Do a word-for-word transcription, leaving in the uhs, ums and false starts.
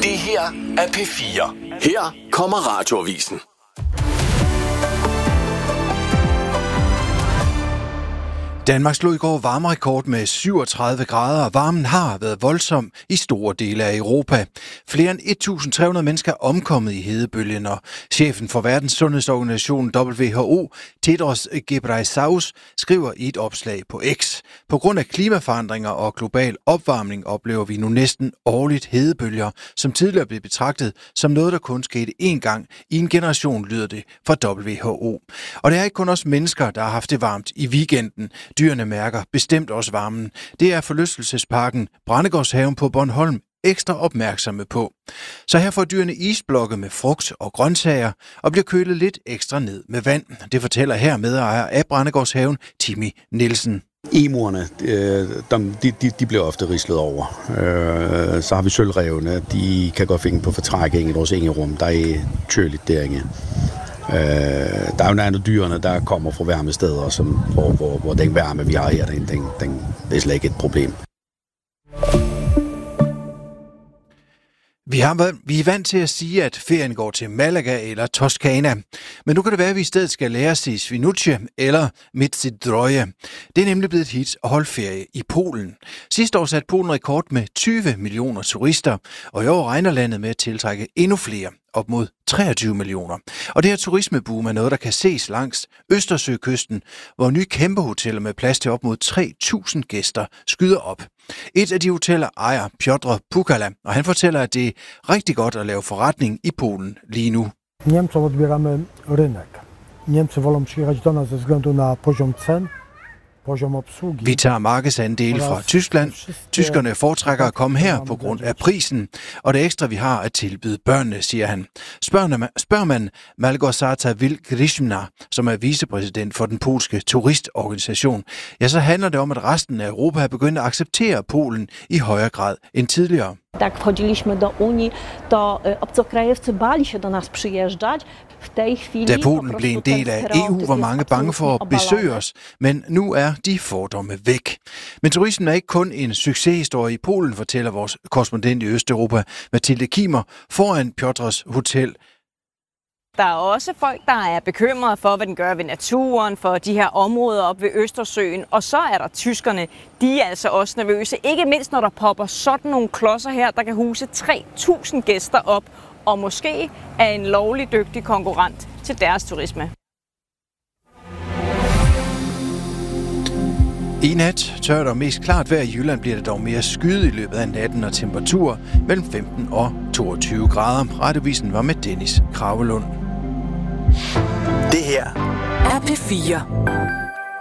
Det her er P fire. Her kommer Radioavisen. Danmark slog i går varmerekord med syvogtredive grader, og varmen har været voldsom i store dele af Europa. Flere end et tusind tre hundrede mennesker er omkommet i hedebølgen, og chefen for Verdens Sundhedsorganisation W H O, Tedros Ghebreyesus, skriver i et opslag på X. På grund af klimaforandringer og global opvarmning oplever vi nu næsten årligt hedebølger, som tidligere blev betragtet som noget, der kun skete én gang i en generation, lyder det fra W H O. Og det er ikke kun os mennesker, der har haft det varmt i weekenden. Dyrene mærker bestemt også varmen. Det er forlystelsesparken Brændegårdshaven på Bornholm ekstra opmærksomme på. Så her får dyrene isblokke med frugt og grøntsager og bliver kølet lidt ekstra ned med vand. Det fortæller her medejer af Brændegårdshaven, Timmy Nielsen. Emuerne, de, de, de bliver ofte rislet over. Så har vi sølvrevne, de kan godt finde på fortrækking i vores engerum. Der er tørligt derinde. Øh, der er jo nogle dyrene, der kommer fra varme steder, som, hvor, hvor, hvor den varme, vi har her, den, den, den er slet ikke et problem. Vi, har, vi er vant til at sige, at ferien går til Malaga eller Toscana. Men nu kan det være, at vi i stedet skal lære at sige Świnoujście eller Międzyzdroje. Det er nemlig blevet et hit at holde ferie i Polen. Sidste år satte Polen rekord med tyve millioner turister, og i år regner landet med at tiltrække endnu flere, op mod treogtyve millioner. Og det her turismeboom er noget, der kan ses langs Østersøkysten, hvor nye kæmpehoteller med plads til op mod tre tusind gæster skyder op. Et af de hoteller ejer Piotr Pukala, og han fortæller, at det er rigtig godt at lave forretning i Polen lige nu. Niemcom odbieramy rynek. Niemcy wolą przyjechać do nas ze względu na poziom cen. Vi tager markedsandele fra Tyskland. Tyskerne foretrækker at komme her på grund af prisen, og det ekstra, vi har at tilbyde børnene, siger han. Spørger man Malgorzata Wilk-Grishmna, som er vicepræsident for den polske turistorganisation, ja, så handler det om, at resten af Europa har begyndt at acceptere Polen i højere grad end tidligere. Tak wchodziliśmy do Unii, to obcokrajowcy bali się do nas przyjeżdżać. Da Polen blev en del af E U, var mange bange for at besøge os, men nu er de fordomme væk. Men turismen er ikke kun en succeshistorie i Polen, fortæller vores korrespondent i Østeuropa, Mathilde Kimer, foran Piotrs Hotel. Der er også folk, der er bekymrede for, hvad den gør ved naturen, for de her områder op ved Østersøen. Og så er der tyskerne. De er altså også nervøse. Ikke mindst, når der popper sådan nogle klodser her, der kan huse tre tusind gæster op. Og måske er en lovlig dygtig konkurrent til deres turisme. I nat tørt og mest klart vejr i Jylland bliver det dog mere skyet i løbet af natten og temperaturer mellem femten og toogtyve grader. Radioavisen var med Dennis Kravelund. Det her er P fire.